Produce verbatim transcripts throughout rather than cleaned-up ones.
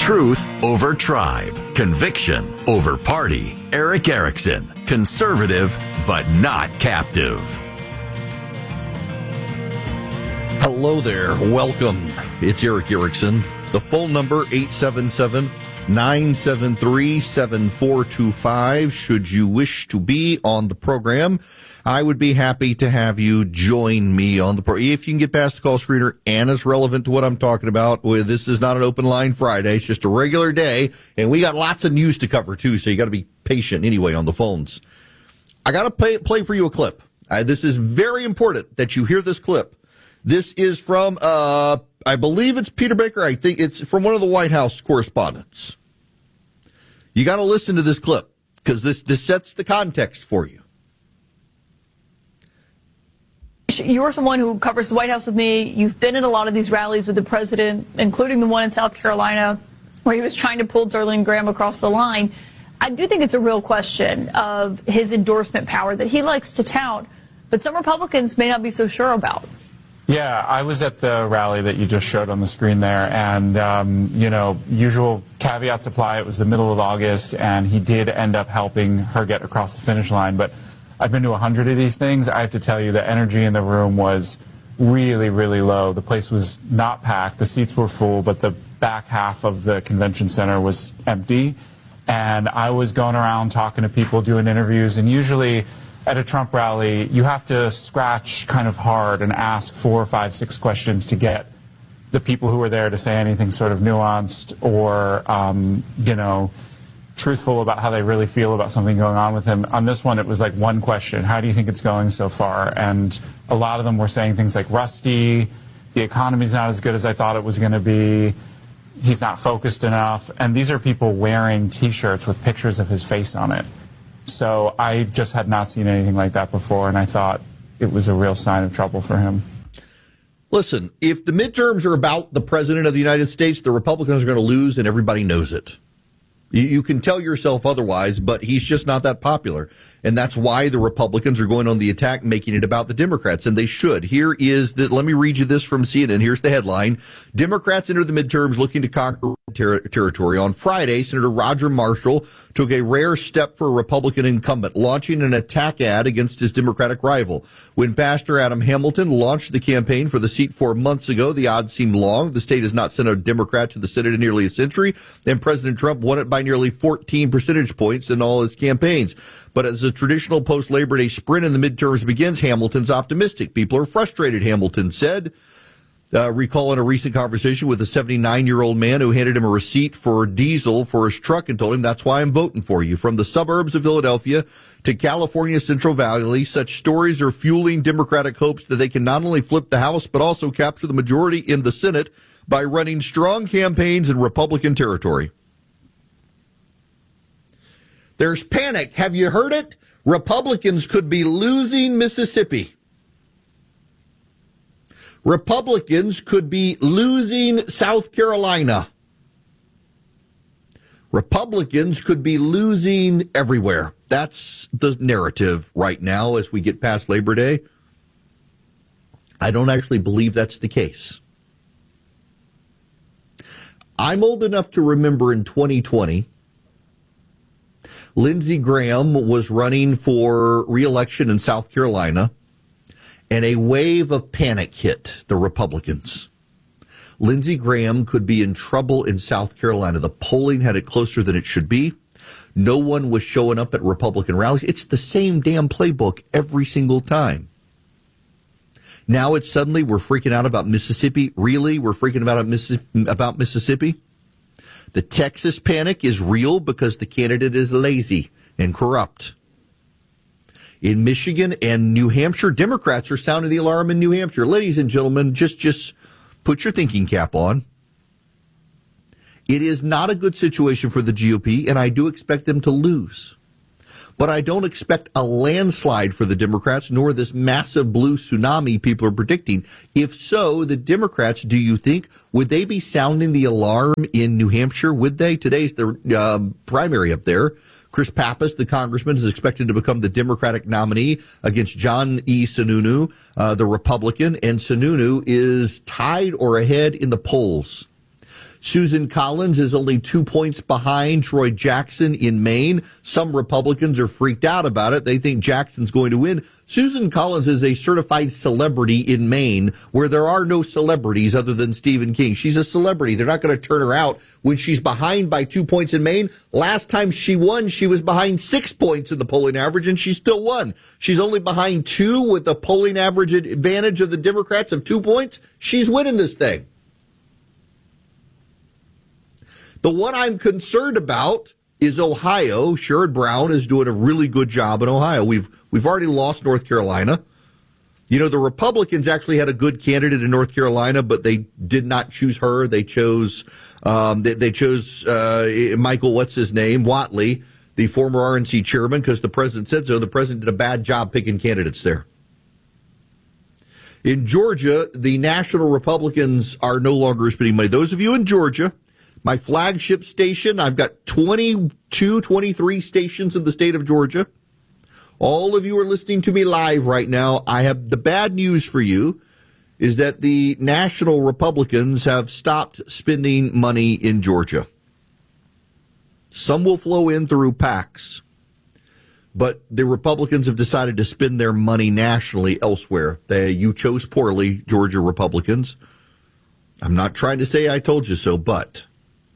Truth over tribe. Conviction over party. Erick Erickson. Conservative, but not captive. Hello there. Welcome. It's Erick Erickson. The phone number, eight seven seven, nine seven three, seven four two five. Should you wish to be on the program, I would be happy to have you join me on the program. If you can get past the call screener and it's relevant to what I'm talking about, well, this is not an open line Friday. It's just a regular day, and we got lots of news to cover, too, so you got to be patient anyway on the phones. I got to play, play for you a clip. Uh, this is very important that you hear this clip. This is from, uh, I believe it's Peter Baker. I think it's from one of the White House correspondents. You got to listen to this clip because this, this sets the context for you. You're someone who covers the White House with me. You've been in a lot of these rallies with the president, including the one in South Carolina where he was trying to pull Darlene Graham across the line. I do think it's a real question of his endorsement power that he likes to tout, but some Republicans may not be so sure about. Yeah, I was at the rally that you just showed on the screen there, and, um, you know, usual caveats apply. It was the middle of August, and he did end up helping her get across the finish line. But I've been to a hundred of these things. I have to tell you, the energy in the room was really, really low. The place was not packed. The seats were full, but the back half of the convention center was empty. And I was going around talking to people, doing interviews, and usually at a Trump rally, you have to scratch kind of hard and ask four, five, six questions to get the people who are there to say anything sort of nuanced or, um, you know, truthful about how they really feel about something going on with him. On this one, it was like one question: how do you think it's going so far? And a lot of them were saying things like rusty, the economy's not as good as I thought it was going to be, he's not focused enough. And these are people wearing T-shirts with pictures of his face on it. So I just had not seen anything like that before, and I thought it was a real sign of trouble for him. Listen, if the midterms are about the president of the United States, the Republicans are going to lose, and everybody knows it. You, you can tell yourself otherwise, but he's just not that popular. And that's why the Republicans are going on the attack, making it about the Democrats, and they should. Here is the, let me read you this from C N N. Here's the headline. Democrats enter the midterms looking to conquer ter- territory. On Friday, Senator Roger Marshall took a rare step for a Republican incumbent, launching an attack ad against his Democratic rival. When Pastor Adam Hamilton launched the campaign for the seat four months ago, the odds seemed long. The state has not sent a Democrat to the Senate in nearly a century, and President Trump won it by nearly fourteen percentage points in all his campaigns. But as the traditional post-Labor Day sprint in the midterms begins, Hamilton's optimistic. People are frustrated, Hamilton said, uh, recalling a recent conversation with a seventy-nine-year-old man who handed him a receipt for diesel for his truck and told him, "That's why I'm voting for you." From the suburbs of Philadelphia to California's Central Valley, such stories are fueling Democratic hopes that they can not only flip the House, but also capture the majority in the Senate by running strong campaigns in Republican territory. There's panic. Have you heard it? Republicans could be losing Mississippi. Republicans could be losing South Carolina. Republicans could be losing everywhere. That's the narrative right now as we get past Labor Day. I don't actually believe that's the case. I'm old enough to remember in twenty twenty, Lindsey Graham was running for re-election in South Carolina, and a wave of panic hit the Republicans. Lindsey Graham could be in trouble in South Carolina. The polling had it closer than it should be. No one was showing up at Republican rallies. It's the same damn playbook every single time. Now it's suddenly we're freaking out about Mississippi. Really? We're freaking about, about Mississippi? The Texas panic is real because the candidate is lazy and corrupt. In Michigan and New Hampshire, Democrats are sounding the alarm in New Hampshire. Ladies and gentlemen, just, just put your thinking cap on. It is not a good situation for the G O P, and I do expect them to lose. But I don't expect a landslide for the Democrats, nor this massive blue tsunami people are predicting. If so, the Democrats, do you think, would they be sounding the alarm in New Hampshire? Would they? Today's the uh, primary up there. Chris Pappas, the congressman, is expected to become the Democratic nominee against John E. Sununu, uh, the Republican, and Sununu is tied or ahead in the polls. Susan Collins is only two points behind Troy Jackson in Maine. Some Republicans are freaked out about it. They think Jackson's going to win. Susan Collins is a certified celebrity in Maine, where there are no celebrities other than Stephen King. She's a celebrity. They're not going to turn her out when she's behind by two points in Maine. Last time she won, she was behind six points in the polling average, and she still won. She's only behind two with the polling average advantage of the Democrats of two points. She's winning this thing. The one I'm concerned about is Ohio. Sherrod Brown is doing a really good job in Ohio. We've we've already lost North Carolina. You know, the Republicans actually had a good candidate in North Carolina, but they did not choose her. They chose um, they, they chose uh, Michael, what's his name, Whatley, the former R N C chairman, because the president said so. The president did a bad job picking candidates there. In Georgia, the national Republicans are no longer spending money. Those of you in Georgia, my flagship station, I've got twenty-two, twenty-three stations in the state of Georgia. All of you are listening to me live right now. I have the bad news for you is that the national Republicans have stopped spending money in Georgia. Some will flow in through PACs, but the Republicans have decided to spend their money nationally elsewhere. They, you chose poorly, Georgia Republicans. I'm not trying to say I told you so, but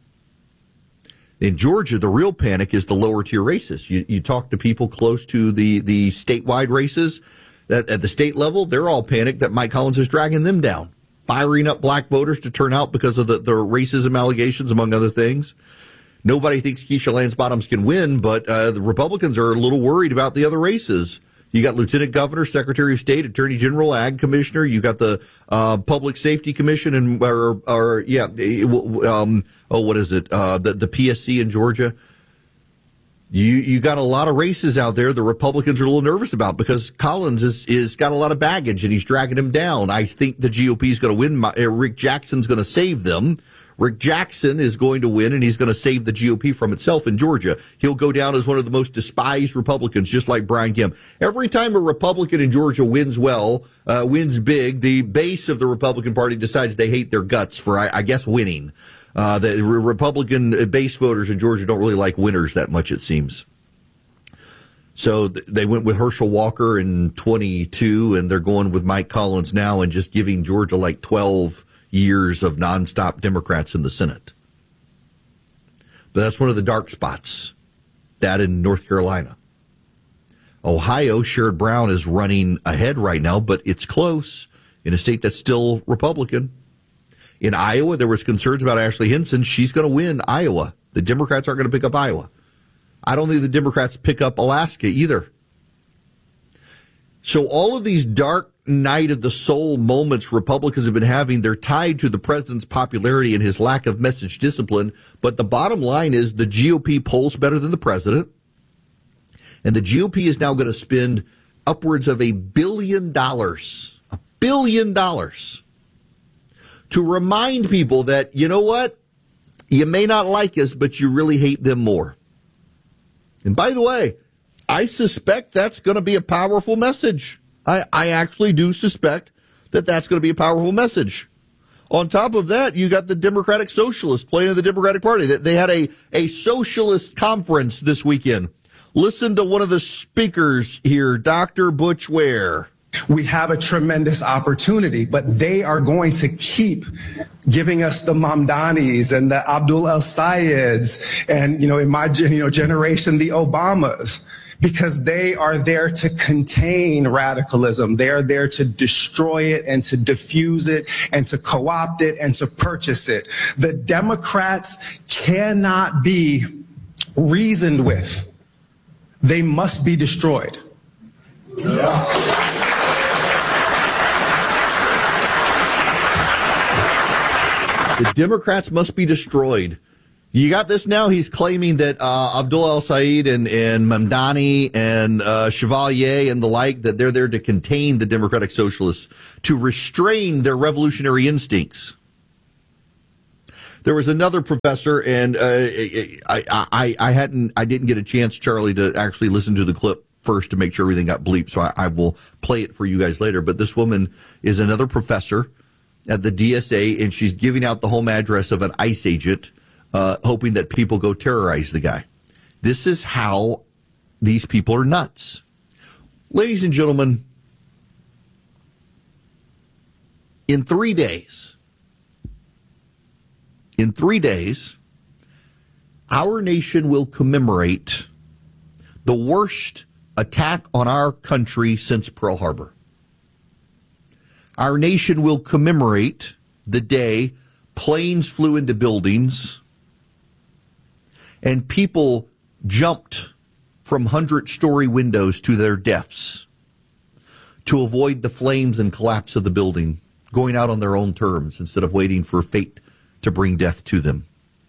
in Georgia, the real panic is the lower tier races. You, you talk to people close to the, the statewide races that at the state level, they're all panicked that Mike Collins is dragging them down, firing up black voters to turn out because of the, the racism allegations, among other things. Nobody thinks Keisha Lance Bottoms can win, but uh, the Republicans are a little worried about the other races. You got Lieutenant Governor, Secretary of State, Attorney General, Ag Commissioner. You got the uh, Public Safety Commission, and or, or yeah, um, oh, what is it? Uh, the the P S C in Georgia. You you got a lot of races out there. The Republicans are a little nervous about because Collins is is got a lot of baggage and he's dragging them down. I think the G O P is going to win. My, uh, Rick Jackson's going to save them. Rick Jackson is going to win, and he's going to save the G O P from itself in Georgia. He'll go down as one of the most despised Republicans, just like Brian Kemp. Every time a Republican in Georgia wins well, uh, wins big, the base of the Republican Party decides they hate their guts for, I, I guess, winning. Uh, the Republican base voters in Georgia don't really like winners that much, it seems. So th- they went with Herschel Walker in twenty-two, and they're going with Mike Collins now and just giving Georgia like twelve years of nonstop Democrats in the Senate. But that's one of the dark spots, that in North Carolina. Ohio, Sherrod Brown is running ahead right now, but it's close in a state that's still Republican. In Iowa, there was concerns about Ashley Hinson. She's going to win Iowa. The Democrats aren't going to pick up Iowa. I don't think the Democrats pick up Alaska either. So all of these dark night of the soul moments Republicans have been having, they're tied to the president's popularity and his lack of message discipline. But the bottom line is the G O P polls better than the president. And the G O P is now going to spend upwards of a billion dollars, a billion dollars, to remind people that, you know what, you may not like us, but you really hate them more. And by the way, I suspect that's going to be a powerful message. I, I actually do suspect that that's going to be a powerful message. On top of that, you got the Democratic Socialists playing in the Democratic Party. They had a, a socialist conference this weekend. Listen to one of the speakers here, Doctor Butch Ware. We have a tremendous opportunity, but they are going to keep giving us the Mamdanis and the Abdul El Sayeds and, you know, in my you know, generation, the Obamas, because they are there to contain radicalism. They are there to destroy it and to diffuse it and to co-opt it and to purchase it. The Democrats cannot be reasoned with. They must be destroyed. Yeah. The Democrats must be destroyed. You got this now? He's claiming that uh, Abdul El Sayed and, and Mamdani and uh, Chevalier and the like, that they're there to contain the Democratic Socialists, to restrain their revolutionary instincts. There was another professor, and uh, I, I, I hadn't, I didn't get a chance, Charlie, to actually listen to the clip first to make sure everything got bleeped, so I, I will play it for you guys later. But this woman is another professor at the D S A, and she's giving out the home address of an ICE agent, uh, hoping that people go terrorize the guy. This is how these people are nuts. Ladies and gentlemen, in three days, in three days, our nation will commemorate the worst attack on our country since Pearl Harbor. Our nation will commemorate the day planes flew into buildings and people jumped from hundred-story windows to their deaths to avoid the flames and collapse of the building, going out on their own terms instead of waiting for fate to bring death to them.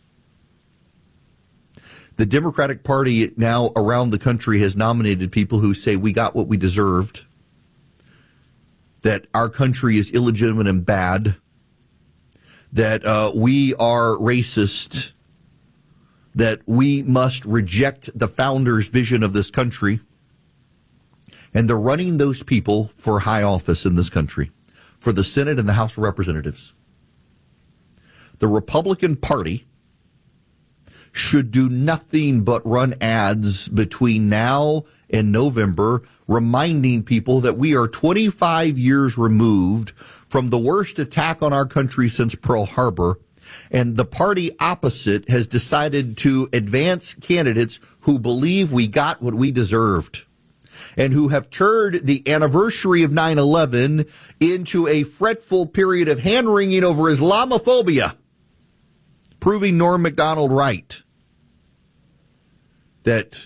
The Democratic Party now around the country has nominated people who say we got what we deserved, that our country is illegitimate and bad, that uh, we are racist, that we must reject the founders' vision of this country. And they're running those people for high office in this country, for the Senate and the House of Representatives. The Republican Party should do nothing but run ads between now and November, reminding people that we are twenty-five years removed from the worst attack on our country since Pearl Harbor, and the party opposite has decided to advance candidates who believe we got what we deserved and who have turned the anniversary of nine eleven into a fretful period of hand-wringing over Islamophobia, proving Norm Macdonald right, that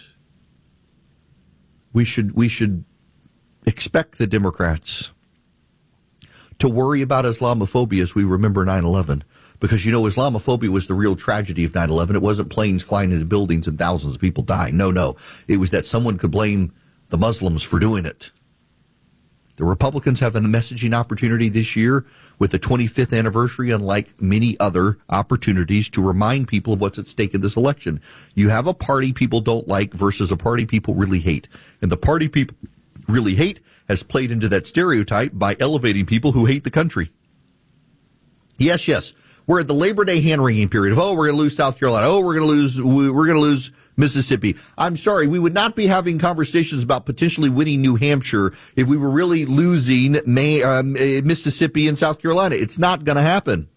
we should we should expect the Democrats to worry about Islamophobia as we remember nine eleven. Because, you know, Islamophobia was the real tragedy of nine eleven. It wasn't planes flying into buildings and thousands of people dying. No, no. It was that someone could blame the Muslims for doing it. The Republicans have a messaging opportunity this year with the twenty-fifth anniversary, unlike many other opportunities, to remind people of what's at stake in this election. You have a party people don't like versus a party people really hate. And the party people really hate has played into that stereotype by elevating people who hate the country. Yes, yes. We're at the Labor Day hand-wringing period of, oh, we're going to lose South Carolina. Oh, we're going to lose, we're going to lose Mississippi. I'm sorry, we would not be having conversations about potentially winning New Hampshire if we were really losing May, um, Mississippi and South Carolina. It's not going to happen.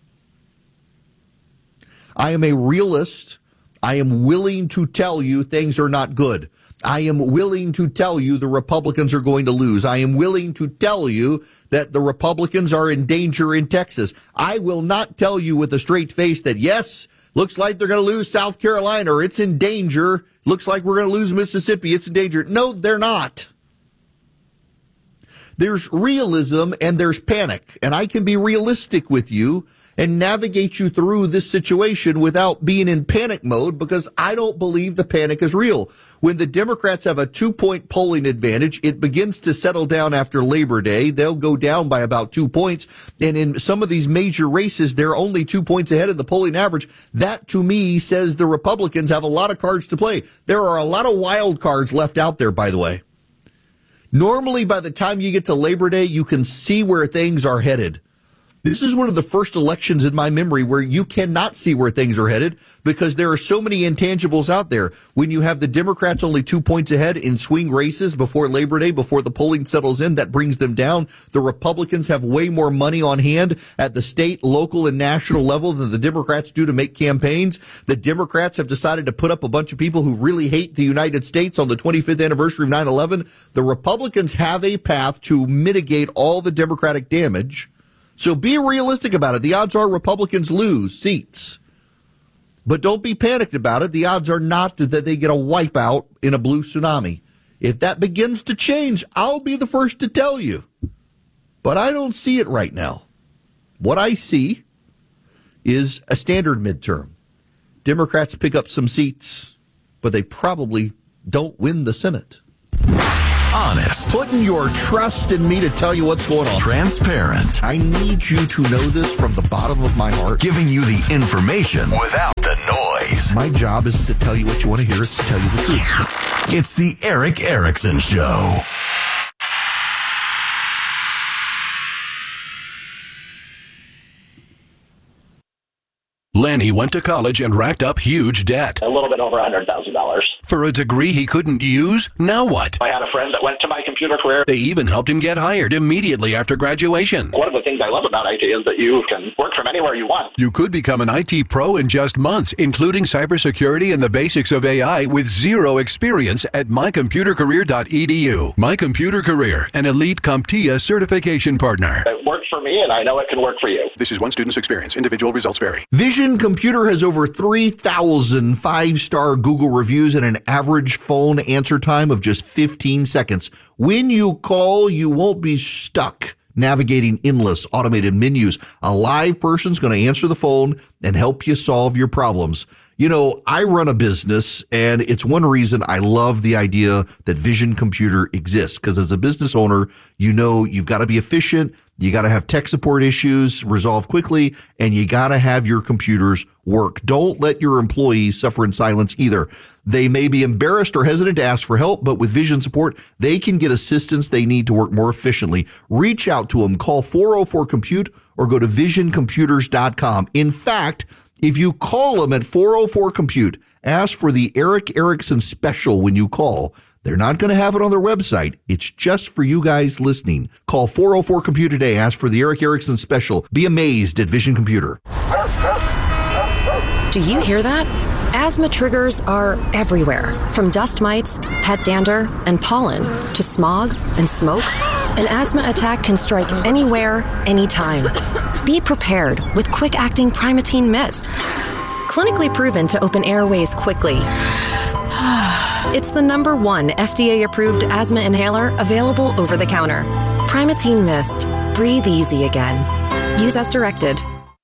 I am a realist. I am willing to tell you things are not good. I am willing to tell you the Republicans are going to lose. I am willing to tell you that the Republicans are in danger in Texas. I will not tell you with a straight face that, yes, looks like they're going to lose South Carolina, or it's in danger. Looks like we're going to lose Mississippi. It's in danger. No, they're not. There's realism and there's panic. And I can be realistic with you and navigate you through this situation without being in panic mode, because I don't believe the panic is real. When the Democrats have a two-point polling advantage, it begins to settle down after Labor Day. They'll go down by about two points. And in some of these major races, they're only two points ahead of the polling average. That, to me, says the Republicans have a lot of cards to play. There are a lot of wild cards left out there, by the way. Normally, by the time you get to Labor Day, you can see where things are headed. This is one of the first elections in my memory where you cannot see where things are headed because there are so many intangibles out there. When you have the Democrats only two points ahead in swing races before Labor Day, before the polling settles in, that brings them down. The Republicans have way more money on hand at the state, local, and national level than the Democrats do to make campaigns. The Democrats have decided to put up a bunch of people who really hate the United States on the twenty-fifth anniversary of nine eleven. The Republicans have a path to mitigate all the Democratic damage. So be realistic about it. The odds are Republicans lose seats. But don't be panicked about it. The odds are not that they get a wipeout in a blue tsunami. If that begins to change, I'll be the first to tell you. But I don't see it right now. What I see is a standard midterm. Democrats pick up some seats, but they probably don't win the Senate. Honest. Putting your trust in me to tell you what's going on. Transparent. I need you to know this from the bottom of my heart. Giving you the information without the noise. My job isn't to tell you what you want to hear, it's to tell you the truth. It's the Erick Erickson Show. Lenny went to college and racked up huge debt. A little bit over one hundred thousand dollars. For a degree he couldn't use? Now what? I had a friend that went to My Computer Career. They even helped him get hired immediately after graduation. One of the things I love about I T is that you can work from anywhere you want. You could become an I T pro in just months, including cybersecurity and the basics of A I with zero experience at my computer career dot e d u. My Computer Career, an elite CompTIA certification partner. It worked for me, and I know it can work for you. This is one student's experience. Individual results vary. Vision Computer has over three thousand five-star Google reviews and an average phone answer time of just fifteen seconds. When you call, you won't be stuck navigating endless automated menus. A live person's going to answer the phone and help you solve your problems. You know, I run a business, and it's one reason I love the idea that Vision Computer exists, because as a business owner, you know you've got to be efficient, you got to have tech support issues resolved quickly, and you got to have your computers work. Don't let your employees suffer in silence either. They may be embarrassed or hesitant to ask for help, but with Vision support, they can get assistance they need to work more efficiently. Reach out to them. Call four oh four compute or go to vision computers dot com. In fact, if you call them at four oh four compute, ask for the Eric Erickson special when you call. They're not going to have it on their website. It's just for you guys listening. Call four oh four compute today. Ask for the Eric Erickson special. Be amazed at Vision Computer. Do you hear that? Asthma triggers are everywhere, from dust mites, pet dander, and pollen, to smog and smoke. An asthma attack can strike anywhere, anytime. Be prepared with quick-acting Primatene Mist. Clinically proven to open airways quickly. It's the number one F D A-approved asthma inhaler available over the counter. Primatene Mist. Breathe easy again. Use as directed.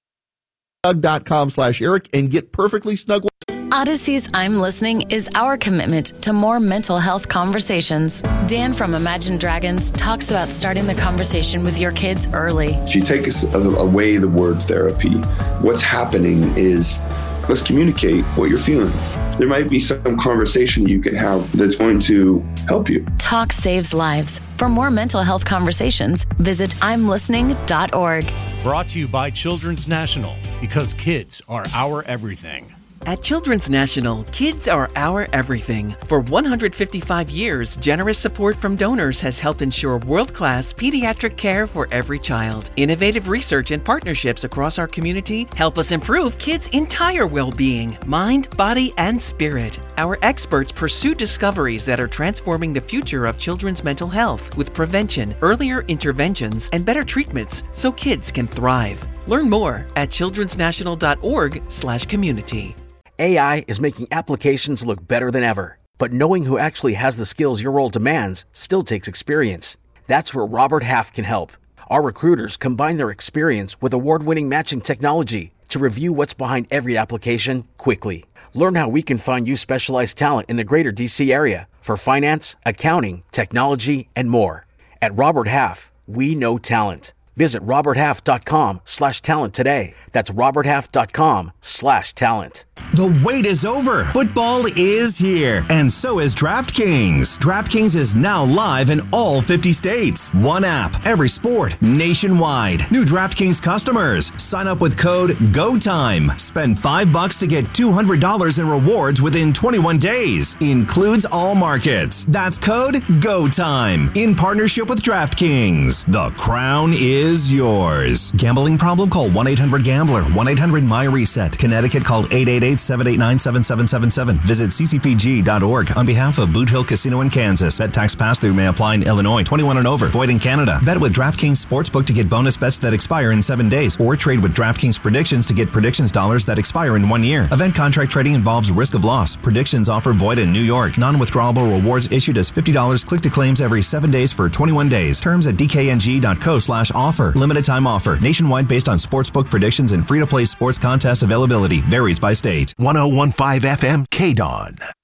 dot com slash Eric and get perfectly snug. Odyssey's I'm Listening is our commitment to more mental health conversations. Dan from Imagine Dragons talks about starting the conversation with your kids early. If you take away the word therapy, what's happening is let's communicate what you're feeling. There might be some conversation you can have that's going to help you. Talk saves lives. For more mental health conversations, visit I'm listening dot org. Brought to you by Children's National, because kids are our everything. At Children's National, kids are our everything. For one hundred fifty-five years, generous support from donors has helped ensure world-class pediatric care for every child. Innovative research and partnerships across our community help us improve kids' entire well-being, mind, body, and spirit. Our experts pursue discoveries that are transforming the future of children's mental health with prevention, earlier interventions, and better treatments so kids can thrive. Learn more at children's national dot org slash community. A I is making applications look better than ever, but knowing who actually has the skills your role demands still takes experience. That's where Robert Half can help. Our recruiters combine their experience with award-winning matching technology to review what's behind every application quickly. Learn how we can find you specialized talent in the greater D C area for finance, accounting, technology, and more. At Robert Half, we know talent. Visit robert half dot com slash talent today. That's robert half dot com slash talent. The wait is over. Football is here, and so is DraftKings. DraftKings is now live in all fifty states. One app, every sport, nationwide. New DraftKings customers, sign up with code GOTIME. Spend five bucks to get two hundred dollars in rewards within twenty-one days. Includes all markets. That's code GOTIME. In partnership with DraftKings. The crown is yours. Gambling problem? Call one eight hundred gambler. one eight hundred my reset. Connecticut, call eight eight eight, seven eight nine, seven seven seven seven. Visit c c p g dot org on behalf of Boot Hill Casino in Kansas. Bet tax pass-through may apply in Illinois. twenty-one and over. Void in Canada. Bet with DraftKings Sportsbook to get bonus bets that expire in seven days. Or trade with DraftKings Predictions to get predictions dollars that expire in one year. Event contract trading involves risk of loss. Predictions offer void in New York. Non-withdrawable rewards issued as fifty dollars click to claims every seven days for twenty-one days. Terms at d k n g dot co slash offer. Limited time offer. Nationwide based on sportsbook predictions and free-to-play sports contest availability. Varies by state. one oh one point five F M K D O N.